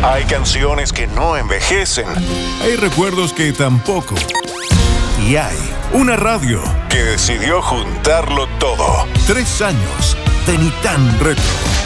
Hay canciones que no envejecen. Hay recuerdos que tampoco. Y hay una radio que decidió juntarlo todo. 3 años de Ni Tan Retro.